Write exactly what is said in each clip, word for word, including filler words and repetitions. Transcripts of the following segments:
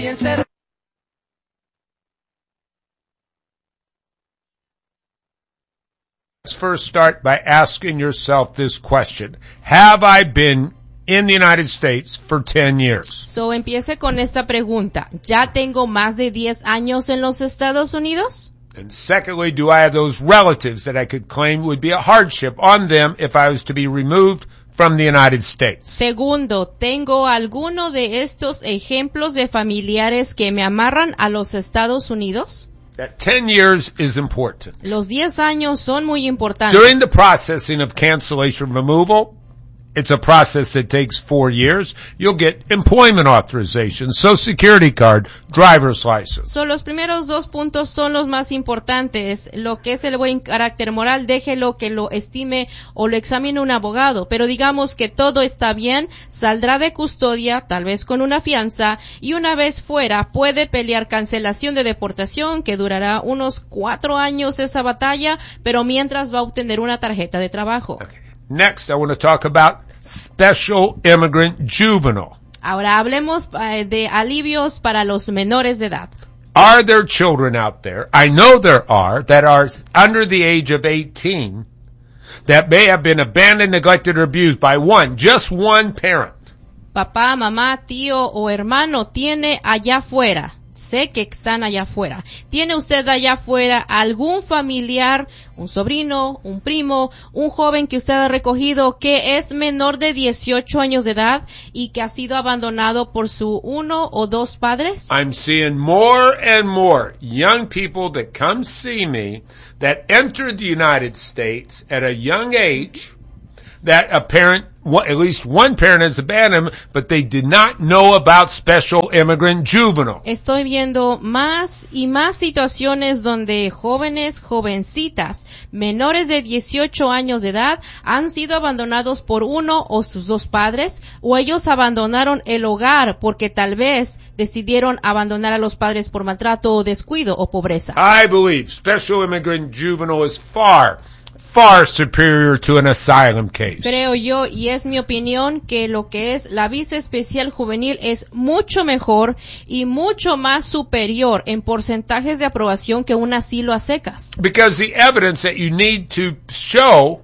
Let's first start by asking yourself this question. Have I been in the United States for ten years? So, empiece con esta pregunta. ¿Ya tengo más de diez años en los Estados Unidos? And secondly, do I have those relatives that I could claim would be a hardship on them if I was to be removed from the United States? Segundo, ¿tengo alguno de estos ejemplos de familiares que me amarran a los Estados Unidos? That ten years is important. Los diez años son muy importantes. During the processing of cancellation removal, it's a process that takes four years. You'll get employment authorization, Social Security card, driver's license. So, los primeros dos puntos son los más importantes. Lo que es el buen carácter moral, déjelo que lo estime o lo examine un abogado. Pero digamos que todo está bien, saldrá de custodia, tal vez con una fianza, y una vez fuera puede pelear cancelación de deportación, que durará unos cuatro años esa batalla, pero mientras va a obtener una tarjeta de trabajo. Okay. Next, I want to talk about special immigrant juvenile. Ahora hablemos uh, de alivios para los menores de edad. Are there children out there, I know there are, that are under the age of eighteen, that may have been abandoned, neglected, or abused by one, just one parent? Papá, mamá, tío o hermano tiene allá afuera. Sé que están allá afuera. ¿Tiene usted allá afuera algún familiar, un sobrino, un primo, un joven que usted ha recogido que es menor de dieciocho años de edad y que ha sido abandonado por su uno o dos padres? I'm seeing more and more young people that come see me that entered the United States at a young age, that a parent, at least one parent has abandoned them, but they did not know about special immigrant juvenile. Estoy viendo más y más situaciones donde jóvenes, jovencitas, menores de dieciocho años de edad han sido abandonados por uno o sus dos padres, o ellos abandonaron el hogar porque tal vez decidieron abandonar a los padres por maltrato o descuido o pobreza. I believe special immigrant juvenile is far far superior to an asylum case. Creo yo, y es mi opinión, que lo que es la visa especial juvenil es mucho mejor y mucho más superior en porcentajes de aprobación que un asilo a secas. Because the evidence that you need to show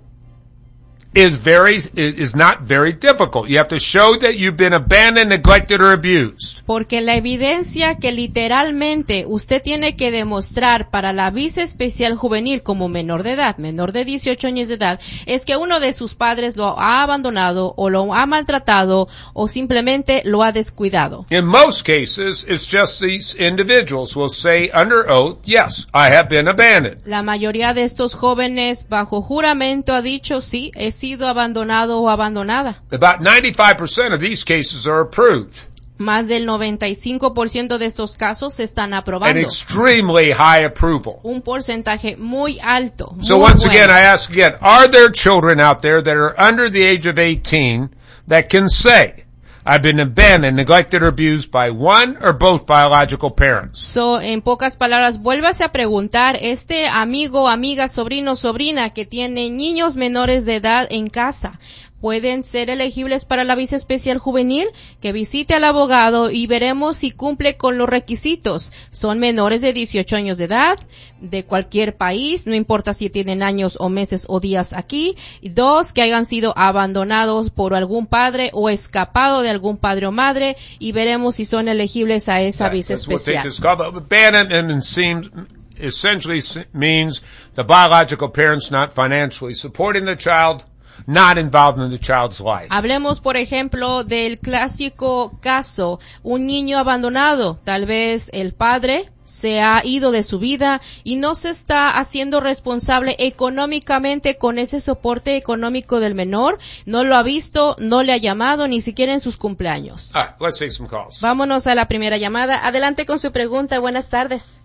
is very, is not very difficult. You have to show that you've been abandoned, neglected, or abused. Porque la evidencia que literalmente usted tiene que demostrar para la visa especial juvenil como menor de edad, menor de dieciocho años de edad, es que uno de sus padres lo ha abandonado o lo ha maltratado o simplemente lo ha descuidado. In most cases, it's just these individuals will say under oath, yes, I have been abandoned. La mayoría de estos jóvenes bajo juramento ha dicho, sí, he sido abandonado o abandonada. About ninety-five percent of these cases are approved. Más del noventa y cinco por ciento de estos casos se están aprobando. An extremely high approval. Un porcentaje muy alto. So muy once bueno. again, I ask again, are there children out there that are under the age of eighteen that can say, I've been abandoned, neglected, or abused by one or both biological parents? So, en pocas palabras, vuélvase a preguntar, este amigo, amiga, sobrino, sobrina que tiene niños menores de edad en casa, ¿pueden ser elegibles para la visa especial juvenil? Que visite al abogado y veremos si cumple con los requisitos. Son menores de dieciocho años de edad, de cualquier país, no importa si tienen años o meses o días aquí. Y dos, que hayan sido abandonados por algún padre o escapado de algún padre o madre, y veremos si son elegibles a esa visa especial. Abandonment seems essentially means the biological parents not financially supporting the child, not involved in the child's life. Hablemos, por ejemplo, del clásico caso, un niño abandonado, tal vez el padre se ha ido de su vida y no se está haciendo responsable económicamente con ese soporte económico del menor, no lo ha visto, no le ha llamado, ni siquiera en sus cumpleaños. All right, let's take some calls. Vámonos a la primera llamada. Adelante con su pregunta. Buenas tardes.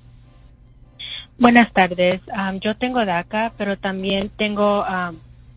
Buenas tardes. Um, yo tengo DACA, pero también tengo... Um,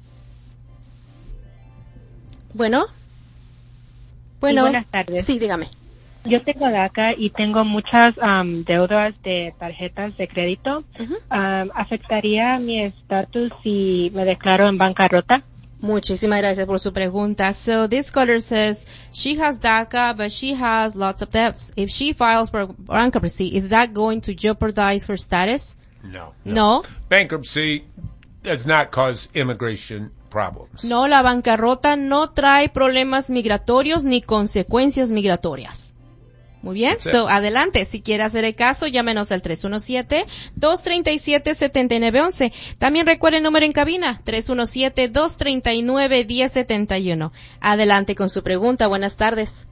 Bueno. Bueno. Sí, buenas tardes. Sí, dígame. Yo tengo DACA y tengo muchas um, deudas de tarjetas de crédito. Uh-huh. Um, ¿Afectaría mi estatus si me declaro en bancarrota? Muchísimas gracias por su pregunta. So this caller says she has DACA, but she has lots of debts. If she files for bankruptcy, is that going to jeopardize her status? No. No. Bankruptcy does not cause immigration problems. No, la bancarrota no trae problemas migratorios ni consecuencias migratorias. Muy bien, so adelante, si quiere hacer el caso, llámenos al tres uno siete, dos tres siete, siete nueve uno uno. También recuerde el número en cabina, tres uno siete, dos tres nueve, uno cero siete uno. Adelante con su pregunta, buenas tardes.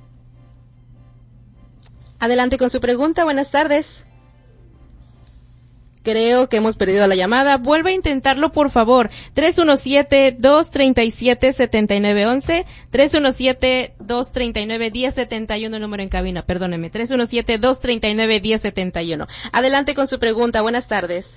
Adelante con su pregunta, buenas tardes. Creo que hemos perdido la llamada. Vuelve a intentarlo, por favor. tres uno siete, dos tres siete, siete nueve uno uno. tres uno siete, dos tres nueve, uno cero siete uno, el número en cabina. Perdóneme. tres uno siete, dos tres nueve, uno cero siete uno. Adelante con su pregunta. Buenas tardes.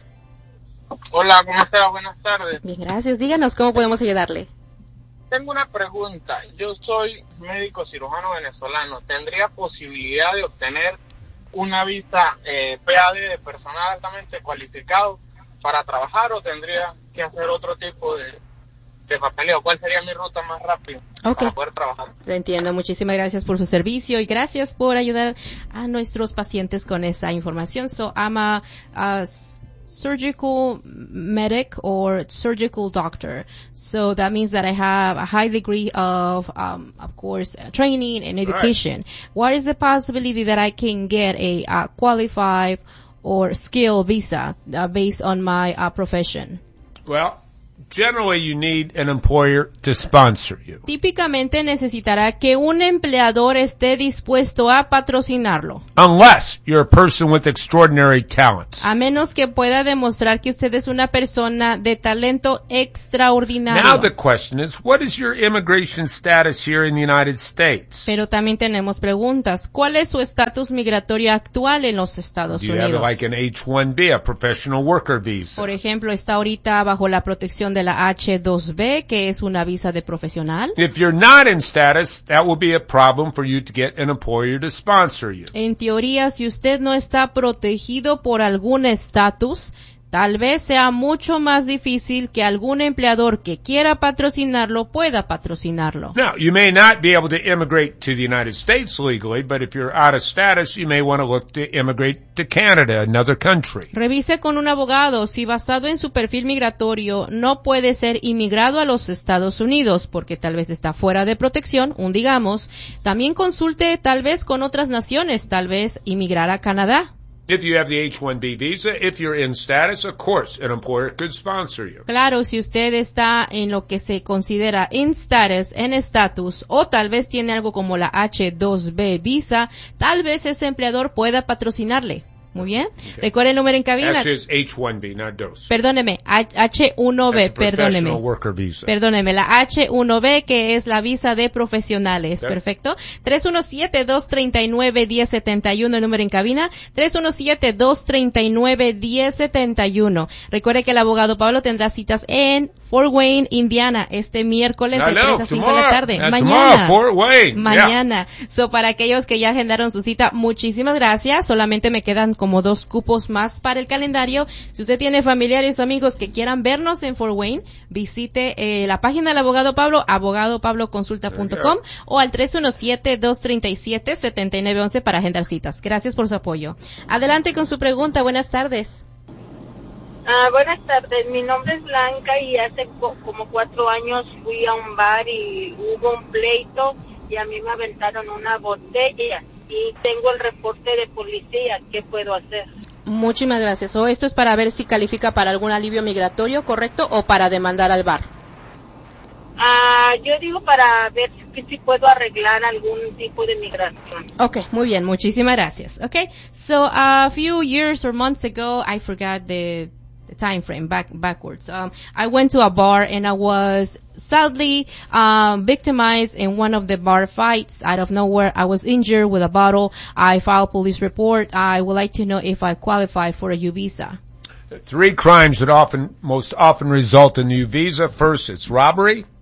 Hola, ¿cómo está? Buenas tardes. Bien, gracias. Díganos cómo podemos ayudarle. Tengo una pregunta. Yo soy médico cirujano venezolano. ¿Tendría posibilidad de obtener una visa eh, P A D de personal altamente cualificado para trabajar o tendría que hacer otro tipo de, de papeleo? ¿Cuál sería mi ruta más rápida okay. para poder trabajar? Lo entiendo. Muchísimas gracias por su servicio y gracias por ayudar a nuestros pacientes con esa información. So, I'm a, a surgical medic or surgical doctor. So that means that I have a high degree of, um, of course, uh, training and education. Right. What is the possibility that I can get a uh, qualified or skill visa uh, based on my uh, profession? Well, generally you need an employer to sponsor you. Típicamente necesitará que un empleador esté dispuesto a patrocinarlo. Unless you're a person with extraordinary talents. A menos que pueda demostrar que usted es una persona de talento extraordinario. Now the question is, what is your immigration status here in the United States? Pero también tenemos preguntas. ¿Cuál es su estatus migratorio actual en los Estados Do you Unidos? have like an H one B, a professional worker visa? Por ejemplo, está ahorita bajo la protección de la H dos B, que es una visa de profesional. If you're not in status, that will be a problem for you to get an employer to sponsor you. En teoría, si usted no está protegido por algún estatus, tal vez sea mucho más difícil que algún empleador que quiera patrocinarlo pueda patrocinarlo. Now, you may not be able to immigrate to the United States legally, but if you're out of status, you may want to look to immigrate to Canada, another country. Revise con un abogado si basado en su perfil migratorio no puede ser inmigrado a los Estados Unidos porque tal vez está fuera de protección, un digamos. También consulte tal vez con otras naciones, tal vez inmigrar a Canadá. If you have the H one B visa, if you're in status, of course, an employer could sponsor you. Claro, si usted está en lo que se considera in status, en estatus, o tal vez tiene algo como la H dos B visa, tal vez ese empleador pueda patrocinarle. Muy bien. Okay. Recuerde el número en cabina. Actually, it's H one B, not dos. Perdóneme, H uno B, perdóneme. Worker visa. Perdóneme, la H uno B que es la visa de profesionales. Okay. Perfecto. tres uno siete, dos tres nueve, uno cero siete uno, el número en cabina. tres uno siete, dos tres nueve, uno cero siete uno. Recuerde que el abogado Pablo tendrá citas en Fort Wayne, Indiana, este miércoles de tres a cinco de la tarde. Uh, Mañana. Tomorrow, Fort Wayne. Mañana. Yeah. So, para aquellos que ya agendaron su cita, muchísimas gracias. Solamente me quedan como dos cupos más para el calendario. Si usted tiene familiares o amigos que quieran vernos en Fort Wayne, visite eh, la página del abogado Pablo, abogado pablo consulta punto com o al tres uno siete, dos tres siete, siete nueve uno uno para agendar citas. Gracias por su apoyo. Adelante con su pregunta. Buenas tardes. Ah, buenas tardes, mi nombre es Blanca y hace co- como cuatro años fui a un bar y hubo un pleito y a mí me aventaron una botella y tengo el reporte de policía. ¿Qué puedo hacer? Muchísimas gracias. O esto es para ver si califica para algún alivio migratorio, ¿correcto? O para demandar al bar. Ah, yo digo para ver si, si puedo arreglar algún tipo de migración. Okay, muy bien, muchísimas gracias. Okay, so a few years or months ago, I forgot the the time frame back backwards. Um, I went to a bar and I was sadly um, victimized in one of the bar fights. Out of nowhere, I was injured with a bottle. I filed police report. I would like to know if I qualify for a U visa. Three crimes that often, most often result in a U visa. First, it's robbery.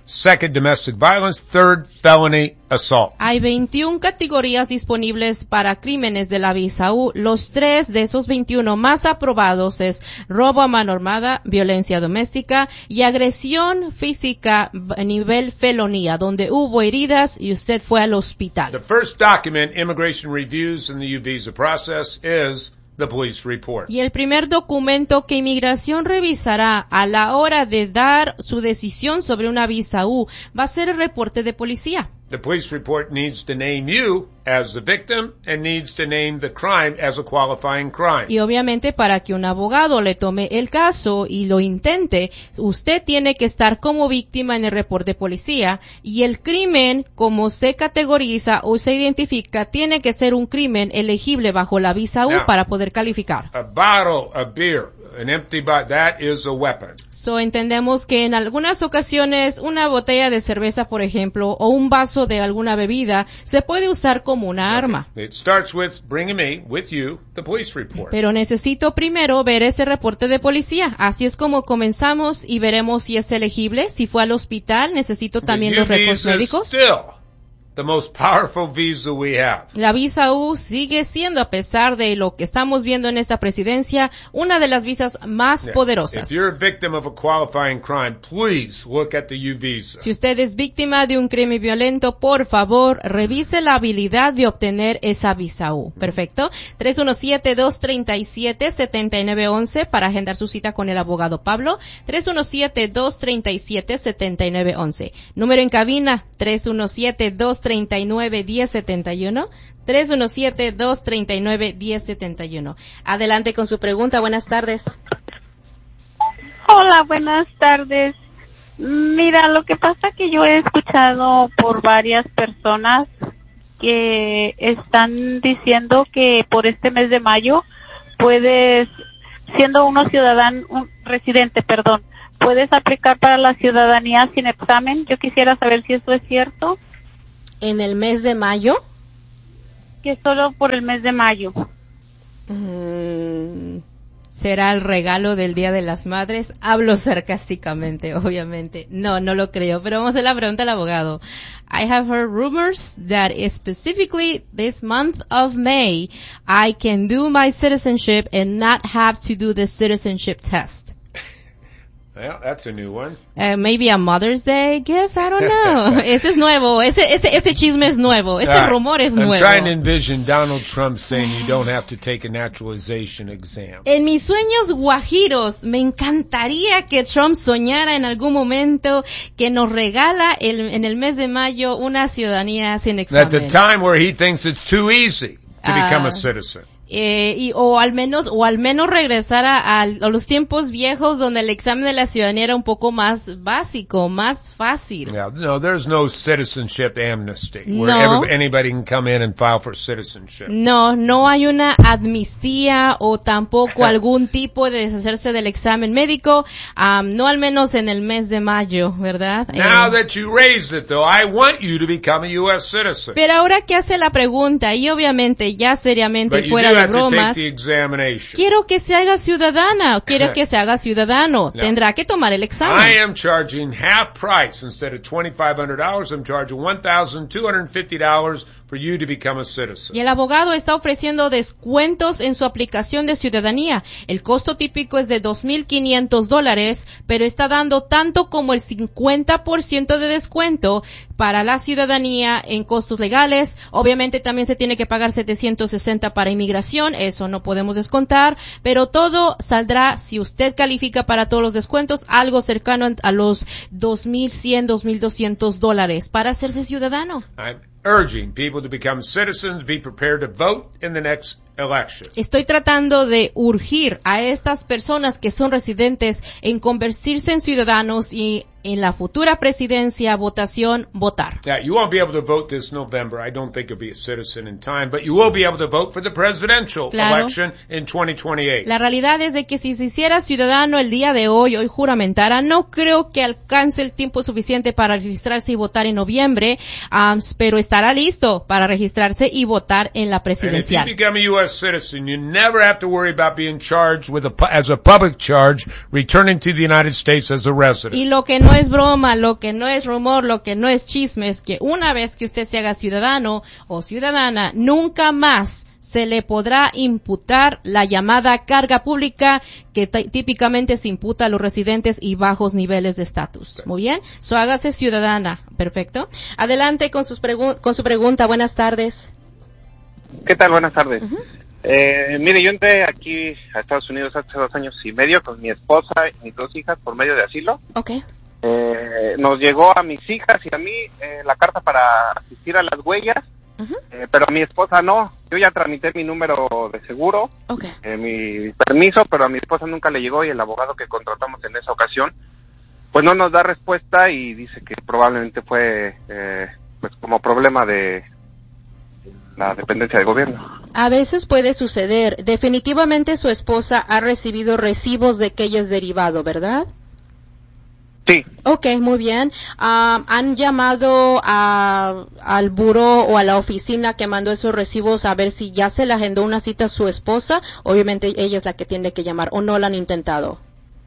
second domestic violence, third felony assault. Hay veintiuna categorías disponibles para crímenes de la visa U. Los tres de esos veintiuno más aprobados es robo a mano armada, violencia doméstica y agresión física a nivel felonía, donde hubo heridas y usted fue al hospital. The first document immigration reviews in the U visa process is the police report. Y el primer documento que inmigración revisará a la hora de dar su decisión sobre una visa U va a ser el reporte de policía. The police report needs to name you as the victim and needs to name the crime as a qualifying crime. Y obviamente para que un abogado le tome el caso y lo intente, usted tiene que estar como víctima en el reporte de policía y el crimen, como se categoriza o se identifica, tiene que ser un crimen elegible bajo la visa U Now, para poder calificar. A bottle of beer, an empty bottle, that is a weapon. So entendemos que en algunas ocasiones una botella de cerveza, por ejemplo, o un vaso de alguna bebida se puede usar como una arma. It starts with bringing me, with you, the police report. Pero necesito primero ver ese reporte de policía. Así es como comenzamos y veremos si es elegible, si fue al hospital, necesito también The los U récords visa is médicos. still the most powerful visa we have. La visa U sigue siendo, a pesar de lo que estamos viendo en esta presidencia, una de las visas más Yeah. poderosas. If you're a victim of a qualifying crime, please look at the U visa. Si usted es víctima de un crimen violento, por favor, revise la habilidad de obtener esa visa U. Perfecto. tres uno siete, dos tres siete, siete nueve uno uno para agendar su cita con el abogado Pablo. tres uno siete, dos tres siete, siete nueve uno uno. Número en cabina, tres uno siete, dos tres nueve, uno cero siete uno. tres uno siete, dos tres nueve, uno cero siete uno. Adelante con su pregunta. Buenas tardes. Hola, buenas tardes. Mira, lo que pasa que yo he escuchado por varias personas que están diciendo que por este mes de mayo puedes, siendo uno ciudadano, un residente, perdón, puedes aplicar para la ciudadanía sin examen. Yo quisiera saber si eso es cierto. En el mes de mayo. Que solo por el mes de mayo. Mm, ¿será el regalo del Día de las Madres? Hablo sarcásticamente, obviamente. No, no lo creo, pero vamos a hacer la pregunta al abogado. I have heard rumors that specifically this month of May, I can do my citizenship and not have to do the citizenship test. Well, that's a new one. Uh, maybe a Mother's Day gift, I don't know. Ese es nuevo, ese, ese, ese chisme es nuevo, ese All right. rumor es I'm nuevo. trying to envision Donald Trump saying you don't have to take a naturalization exam. En mis sueños guajiros, me encantaría que Trump soñara en algún momento que nos regala el, en el mes de mayo una ciudadanía sin At the examen. time where he thinks it's too easy to become Ah. a citizen. Eh, y, o al menos, o al menos regresar a, a, a los tiempos viejos donde el examen de la ciudadanía era un poco más básico, más fácil. Yeah, no, there's no citizenship amnesty where No. every, anybody can come in and file for citizenship. No, no hay una amnistía o tampoco algún tipo de deshacerse del examen médico, um, no al menos en el mes de mayo, ¿verdad? Now Eh, that you raised it though, I want you to become a U S citizen. pero ahora que hace la pregunta, y obviamente ya seriamente But you fuera do de have to take bromas, the examination. quiero que se haga ciudadana, quiero que se haga ciudadano, No. tendrá que tomar el I examen. am charging half price instead of twenty-five hundred dollars. I'm charging one thousand two hundred fifty dollars for you to become a citizen. Y el abogado está ofreciendo descuentos en su aplicación de ciudadanía. El costo típico es de dos mil quinientos dólares, pero está dando tanto como el cincuenta por ciento de descuento para la ciudadanía en costos legales. Obviamente también se tiene que pagar setecientos sesenta para inmigración, eso no podemos descontar, pero todo saldrá, si usted califica para todos los descuentos, algo cercano a los dos mil cien, dos mil doscientos dólares para hacerse ciudadano. I'm urging people to become citizens, be prepared to vote in the next election. Estoy tratando de urgir a estas personas que son residentes en convertirse en ciudadanos y en la futura presidencia, votación, votar. Now, you won't be able to vote this November. I don't think you'll be a citizen in time, but you will be able to vote for the presidential Claro. election in twenty twenty-eight. La realidad es de que si se hiciera ciudadano el día de hoy, hoy juramentara, no creo que alcance el tiempo suficiente para registrarse y votar en noviembre, um, pero estará listo para registrarse y votar en la And if you presidencial. become a U S S citizen, you never have to worry about being charged with a, as a public charge, returning to the United States as a resident. Y lo que no es broma, lo que no es rumor, lo que no es chisme es que una vez que usted se haga ciudadano o ciudadana, nunca más se le podrá imputar la llamada carga pública que t- típicamente se imputa a los residentes y bajos niveles de estatus. Muy bien, so hágase ciudadana. Perfecto. Adelante con sus pregu- con su pregunta. Buenas tardes. ¿Qué tal? Buenas tardes. Uh-huh. Eh, mire, yo entré aquí a Estados Unidos hace dos años y medio con mi esposa y mis dos hijas por medio de asilo. Okay. Eh, nos llegó a mis hijas y a mí eh, la carta para asistir a las huellas. Uh-huh. Eh, pero a mi esposa no. Yo ya tramité mi número de seguro, Okay. eh, mi permiso, pero a mi esposa nunca le llegó y el abogado que contratamos en esa ocasión, pues no nos da respuesta y dice que probablemente fue, eh, pues como problema de la dependencia del gobierno. A veces puede suceder. Definitivamente su esposa ha recibido recibos de que ella es derivado, ¿verdad? Sí. Okay, muy bien. Um, ¿Han llamado a, al buró o a la oficina que mandó esos recibos a ver si ya se le agendó una cita a su esposa? Obviamente ella es la que tiene que llamar, ¿o no la han intentado?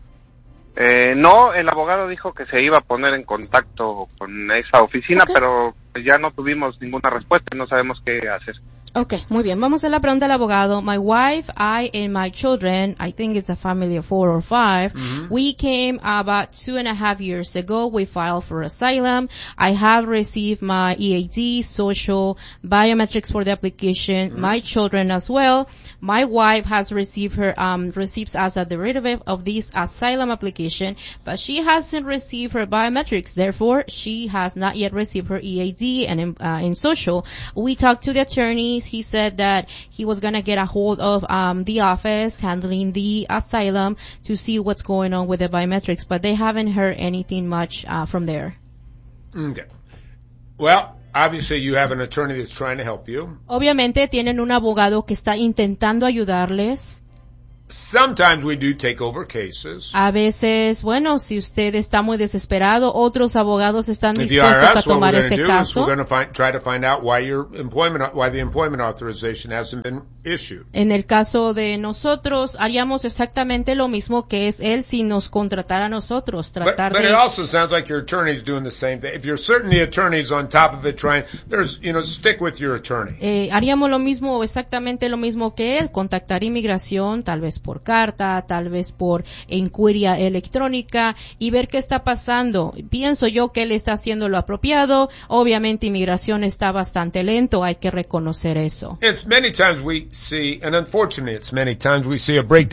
Eh, no, el abogado dijo que se iba a poner en contacto con esa oficina, Okay. pero ya no tuvimos ninguna respuesta y no sabemos qué hacer. Okay, muy bien. Vamos a la pregunta del abogado. My wife, I, and my children, I think it's a family of four or five, Mm-hmm. we came about two and a half years ago. We filed for asylum. I have received my E A D, social, biometrics for the application, Mm-hmm. my children as well. My wife has received her, um, receives as a derivative of this asylum application, but she hasn't received her biometrics. Therefore, she has not yet received her E A D and, uh, in social. We talked to the attorneys. He said that he was going to get a hold of um the office handling the asylum to see what's going on with the biometrics, but they haven't heard anything much uh, from there. Okay. Well, obviously you have an attorney that's trying to help you. Obviamente tienen un abogado que está intentando ayudarles. Sometimes we do take over cases. A veces, bueno, si usted está muy desesperado, otros abogados están With the dispuestos I R S, a what tomar we're going ese to do is caso. we're going to find, try to find out why your employment, why the employment authorization hasn't been issued. En el caso de nosotros, haríamos exactamente lo mismo que es él si nos contratara a nosotros, But, tratar but de... it also sounds like your attorney's doing the same thing. If you're certain the attorney's on top of it trying, there's, you know, stick with your attorney. Eh, haríamos lo mismo o exactamente lo mismo que él, contactar inmigración, tal vez por carta, tal vez por inquiria electrónica y ver qué está pasando. Pienso yo que él está haciendo lo apropiado. Obviamente inmigración está bastante lento, hay que reconocer eso. It's many times we see, and unfortunately it's many times we see a breakdown